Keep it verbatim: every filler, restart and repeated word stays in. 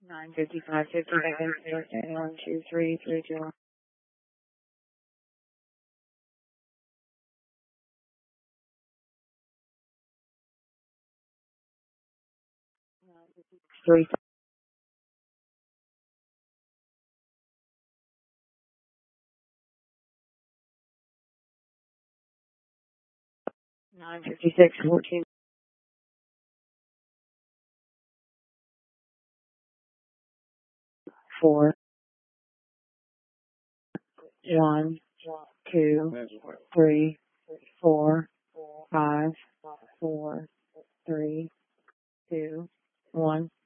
Nine fifty-five fifty-seven one two three three two one. Three nine fifty six fourteen four one two three four five four three two one.